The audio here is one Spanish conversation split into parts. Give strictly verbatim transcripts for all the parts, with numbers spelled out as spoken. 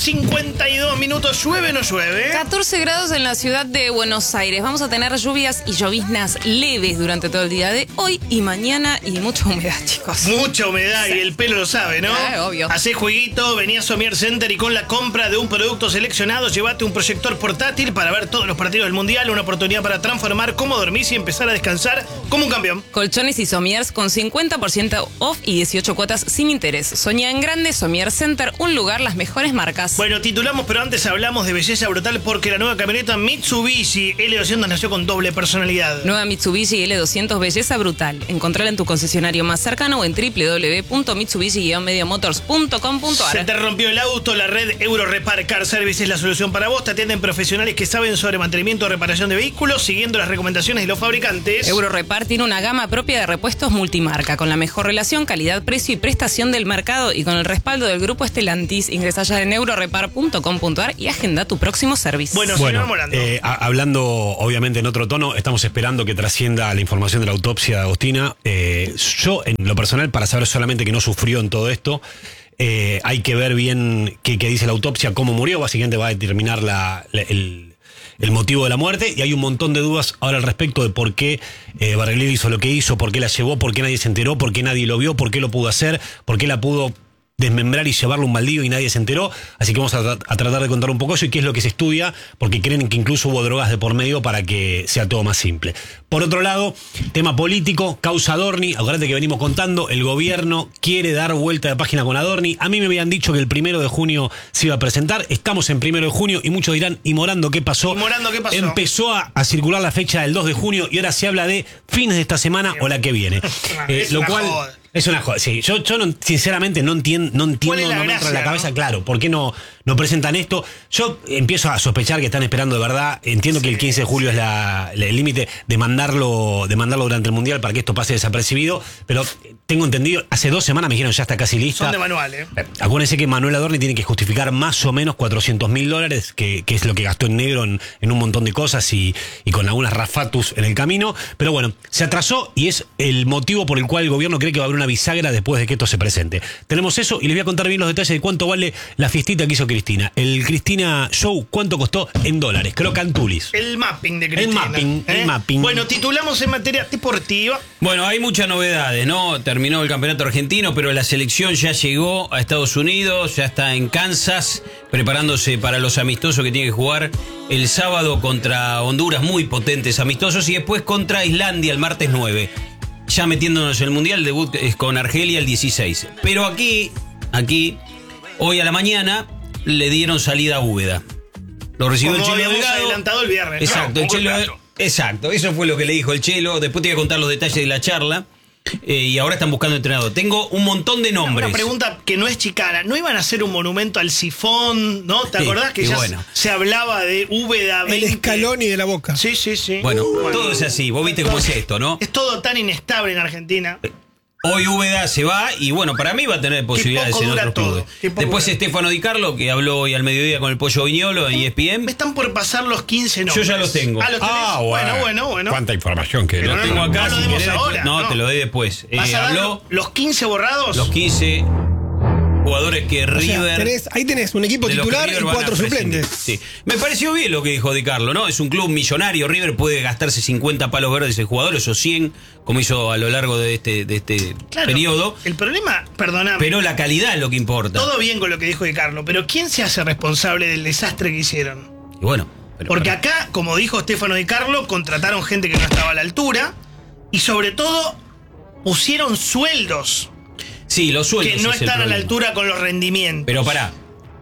cincuenta y dos minutos. ¿Llueve o no llueve? catorce grados en la ciudad de Buenos Aires. Vamos a tener lluvias y lloviznas leves durante todo el día de hoy y mañana y mucha humedad, chicos. Mucha humedad sí. Y el pelo lo sabe, ¿no? Eh, obvio. Hacé jueguito, vení a Somier Center y con la compra de un producto seleccionado llévate un proyector portátil para ver todos los partidos del Mundial, una oportunidad para transformar cómo dormís y empezar a descansar como un campeón. Colchones y somiers con cincuenta por ciento off y dieciocho cuotas sin interés. Soñá en grande, Somier Center, un lugar, las mejores marcas. Bueno, titulamos, pero antes hablamos de belleza brutal porque la nueva camioneta Mitsubishi L doscientos nació con doble personalidad. Nueva Mitsubishi L doscientos, belleza brutal. Encontrala en tu concesionario más cercano o en w w w punto mitsubishi guion media motors punto com punto a r. Se te rompió el auto, la red Euro Repar Car Service es la solución para vos. Te atienden profesionales que saben sobre mantenimiento o reparación de vehículos, siguiendo las recomendaciones de los fabricantes. Euro Repar tiene una gama propia de repuestos multimarca, con la mejor relación, calidad, precio y prestación del mercado y con el respaldo del grupo Stellantis. Ingresá ya en euro repar punto com punto a r y agenda tu próximo servicio. Bueno, Bueno, señor Morando. eh, a- hablando obviamente en otro tono, estamos esperando que trascienda la información de la autopsia de Agostina. Eh, yo, en lo personal, para saber solamente que no sufrió en todo esto, eh, hay que ver bien qué, qué dice la autopsia, cómo murió. Básicamente va a determinar la, la- el, el motivo de la muerte, y hay un montón de dudas ahora al respecto de por qué eh, Barreglieri hizo lo que hizo, por qué la llevó, por qué nadie se enteró, por qué nadie lo vio, por qué lo pudo hacer, por qué la pudo desmembrar y llevarlo a un baldío y nadie se enteró. Así que vamos a, tra- a tratar de contar un poco eso y qué es lo que se estudia, porque creen que incluso hubo drogas de por medio para que sea todo más simple. Por otro lado, tema político, causa Adorni. Acuérdate que venimos contando, el gobierno quiere dar vuelta de página con Adorni. A mí me habían dicho que el primero de junio se iba a presentar. Estamos en primero de junio y muchos dirán, ¿y Morando qué pasó? ¿Y Morando qué pasó? Empezó a, a circular la fecha del dos de junio y ahora se habla de fines de esta semana o la que viene. Eh, Es lo una cual joda. es una joda. Sí, yo, yo no- sinceramente no entiendo, no entiendo, ¿Cuál es la no me entra en la gracia, cabeza, no? claro, ¿por qué no, no presentan esto? Yo empiezo a sospechar que están esperando de verdad. Entiendo que el quince de julio es la- la- el límite de mandarlo, de mandarlo durante el Mundial para que esto pase desapercibido, pero tengo entendido, hace dos semanas me dijeron ya está casi lista. Son de manual, ¿eh? Acuérdense que Manuel Adorni tiene que justificar más o menos cuatrocientos mil dólares, que, que es lo que gastó en negro en, en un montón de cosas y, y con algunas rafatus en el camino. Pero bueno, se atrasó y es el motivo por el cual el gobierno cree que va a haber una bisagra después de que esto se presente. Tenemos eso y les voy a contar bien los detalles de cuánto vale la fiestita que hizo Cristina. El Cristina Show, ¿cuánto costó en dólares? Crocantulis. El mapping de Cristina. mapping, el mapping. Bueno, titulamos en materia deportiva. Bueno, hay muchas novedades, ¿no? Terminó el campeonato argentino, pero la selección ya llegó a Estados Unidos, ya está en Kansas, preparándose para los amistosos que tiene que jugar el sábado contra Honduras, muy potentes amistosos, y después contra Islandia el martes nueve. Ya metiéndonos en el Mundial, debut es con Argelia el dieciséis. Pero aquí, aquí, hoy a la mañana, le dieron salida a Úbeda. Lo recibió Como el Chelo habíamos Delgado. adelantado el viernes. Exacto, ¿no? el Chelo, exacto, eso fue lo que le dijo el Chelo. Después te voy a contar los detalles de la charla. Eh, y ahora están buscando entrenador. Tengo un montón de nombres. Una pregunta que no es chicana. ¿No iban a hacer un monumento al sifón? ¿No? ¿Te Sí, acordás que y ya bueno. se hablaba de Úbeda El veinte? Scaloni de la Boca. Sí, sí, sí. Bueno, todo es así. Vos viste cómo es esto, ¿no? Es todo tan inestable en Argentina. Hoy Úbeda se va y bueno, para mí va a tener posibilidades poco en dura otros todo, clubes. qué poco Después dura. Estefano Di Carlo, que habló hoy al mediodía con el Pollo Viñolo en E S P N. Me están por pasar los quince nombres. Yo ya los tengo. Ah, ¿los tenés? Ah, bueno, bueno, bueno. Cuánta información que Pero Lo no, tengo no, acá, no lo si demos querés, ahora, después- no, no. te lo doy después. Eh, ¿Vas a dar habló los quince borrados? los quince jugadores que O sea, River... tenés- ahí tenés un equipo de los que titular y River van a cuatro prescindir. suplentes. Sí. Me pareció bien lo que dijo Di Carlo, ¿no? Es un club millonario. River puede gastarse cincuenta palos verdes de jugadores o cien, como hizo a lo largo de este, de este Claro, periodo. El problema, perdóname. Pero la calidad es lo que importa. Todo bien con lo que dijo Di Carlo, pero ¿quién se hace responsable del desastre que hicieron? Y bueno. pero Porque para- acá, como dijo Stefano Di Carlo, contrataron gente que no estaba a la altura y sobre todo pusieron sueldos Sí, los sueldos que no es el están a la problema. altura con los rendimientos. Pero pará,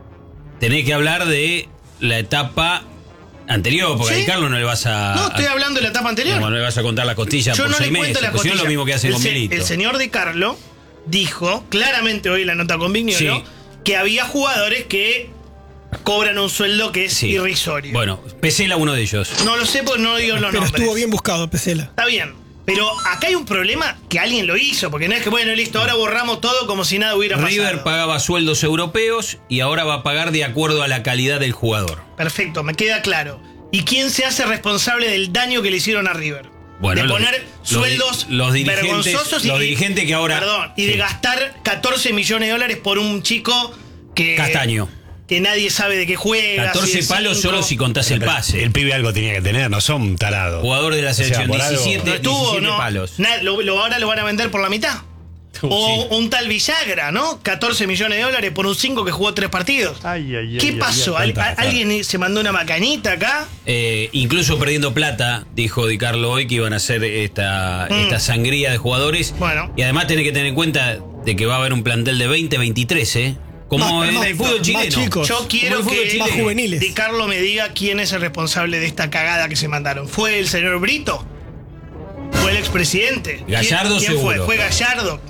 tenés que hablar de la etapa anterior, porque ¿Sí? a Di Carlo no le vas a... No, estoy hablando de la etapa anterior. No, no le vas a contar la costilla Yo por no seis le meses. cuento la Pues si no costilla. es lo mismo que hacen el, con se- Milito. el señor Di Carlo dijo claramente hoy en la nota con Vignolo Sí. que había jugadores que cobran un sueldo que es Sí. irrisorio. Bueno, Pesela uno de ellos. No lo sé porque no digo los Pero nombres. estuvo bien buscado, Pesela. Está bien. Pero acá hay un problema que alguien lo hizo, porque no es que, bueno, listo, ahora borramos todo como si nada hubiera pasado. River pagaba sueldos europeos y ahora va a pagar de acuerdo a la calidad del jugador. Perfecto, me queda claro. ¿Y quién se hace responsable del daño que le hicieron a River? Bueno, de los- poner los- sueldos los dirigentes- vergonzosos y, los dirigentes que ahora- Perdón, y de Sí. gastar catorce millones de dólares por un chico que... Castaño. que nadie sabe de qué juega. catorce si de palos cinco. solo si contás el pase. El pibe algo tenía que tener, no son tarados. Jugador de la O sea, selección, por algo- diecisiete, No estuvo, diecisiete no. palos. Na- lo, lo- ahora lo van a vender por la mitad. O Sí. un tal Villagra, ¿no? catorce millones de dólares por un cinco que jugó tres partidos. Ay, ay, ay, ¿Qué ay, pasó? ay, ¿Al- tanta, a- ¿Alguien se mandó una macanita acá? Eh, incluso perdiendo plata, dijo Di Carlo hoy que iban a hacer esta, Mm. esta sangría de jugadores. Bueno. Y además tenés que tener en cuenta de que va a haber un plantel de veinte, veintitrés, ¿eh? Como Más- en más- el fútbol más chileno. chicos. Yo quiero el fútbol que chileno. Más juveniles. Di Carlo me diga quién es el responsable de esta cagada que se mandaron. ¿Fue el señor Brito? ¿Fue el expresidente? ¿Quién- Gallardo ¿Quién fue? seguro. Fue Gallardo.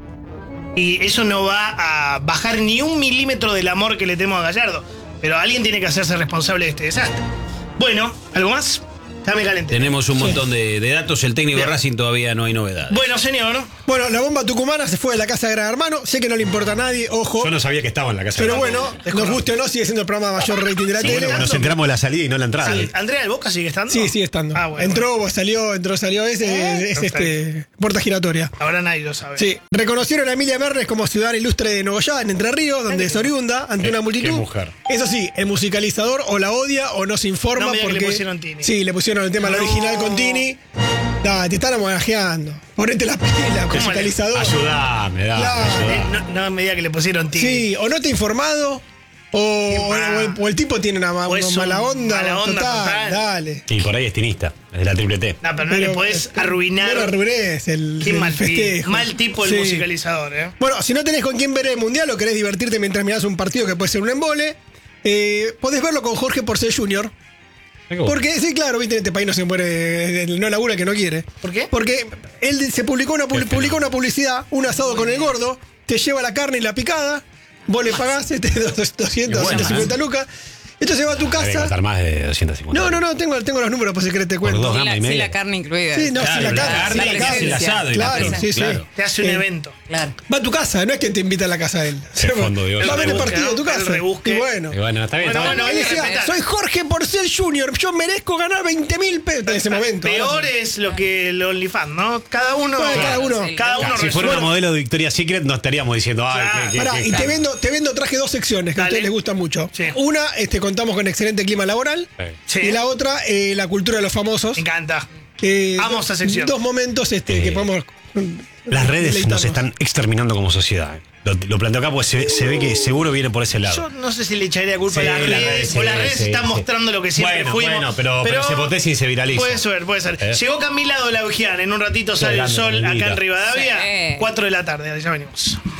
Y eso no va a bajar ni un milímetro del amor que le tenemos a Gallardo. Pero alguien tiene que hacerse responsable de este desastre. Bueno, ¿algo más? Dame caliente. Tenemos un montón de, de datos. El técnico de Bien. Racing todavía no hay novedad. Bueno, señor. Bueno, la bomba tucumana se fue de la casa de Gran Hermano. Sé que no le importa a nadie, ojo. Yo no sabía que estaba en la casa. Pero de bueno, Desconozco. nos guste o no, sigue siendo el programa de mayor rating de la Sí, tele. bueno, Nos enteramos de la salida y no la entrada. Sí, ¿Andrea del Boca sigue estando? Sí, sigue estando. Ah, bueno, entró, bueno. salió, entró, salió. Es, es, perfecto. este, puerta giratoria. Ahora nadie lo sabe. Sí, reconocieron a Emilia Mernes como ciudadana ilustre de Nogoyá, en Entre Ríos, donde es oriunda, ante Qué- una multitud. qué mujer. Eso sí, el musicalizador o la odia o no se informa No me diga que porque. le pusieron Tini. Sí, le pusieron el tema al No. original con Tini. Nah, te están homenajeando. Ponete las pilas, le- musicalizador. Ayudame, dale, Claro. Eh, ayudame. no, no me diga que le pusieron Tini. Sí, o no te ha informado, o, o, mal. o el, o el tipo tiene una, ma- O es una mala un onda. mala onda total, total. Dale. Y por ahí es tinista, es de la triple T. No, pero no le podés este, arruinar. No lo arruines el, Qué el mal, festejo. mal tipo el Sí. musicalizador, ¿eh? Bueno, si no tenés con quién ver el mundial o querés divertirte mientras mirás un partido que puede ser un embole, eh, podés verlo con Jorge Porcel junior Porque, sí, claro, viste, en este país no se muere, no labura que no quiere. ¿Por qué? Porque él se publicó una, publi- publicó una publicidad, un asado con el gordo, te lleva la carne y la picada, vos le pagás este, doscientos, doscientos cincuenta lucas, entonces va a tu Debe casa. costar más de doscientos cincuenta. No, no, no, tengo, tengo los números por si querés te cuento. dos Sí, gama la, y sí, media. la carne incluida. Sí, no, Claro, sí, la la carne, carne sí, la y carne. el asado y la Claro, pizza, sí, sí. claro. Te hace un Eh, evento. Claro. Va a tu casa, no es que te invita a la casa de él. El fondo de olla. Va a ver el rebusque, partido a tu ¿no? El casa. rebusque. Y bueno. Y bueno, está bien, Bueno, está bien. bueno, Él hay que decía, respetar. soy Jorge Porcel junior yo merezco ganar veinte mil pesos en ese momento. Peor es lo que el OnlyFans, ¿no? Cada uno. Bueno, cada uno. Sí. Cada uno Si fuera una resuelve. modelo de Victoria's Secret, no estaríamos diciendo, ay, Claro. qué- qué- Pará, qué- y te qué- vendo, te vendo, traje dos secciones que a Dale. ustedes les gustan mucho. Sí. Una, este, contamos con excelente clima laboral. Sí. Y la otra, eh, la cultura de los famosos. Me encanta. Eh, Amo esa sección. Dos momentos este, Eh, que podemos. Las redes nos deleitarnos. están exterminando como sociedad. Lo, lo planteo acá porque se, se ve que seguro viene por ese lado. Yo no sé si le echaría culpa Sí, a las las redes. redes, o las sí, redes sí, están sí. mostrando lo que siempre Bueno, fuimos. bueno, pero- pero se potencia y se viraliza. Puede ser, puede ser. ¿Eh? Llegó Camila Dolaugian. En un ratito sale el grande, sol acá Camilita. en Rivadavia. Sí. cuatro de la tarde. Ya venimos.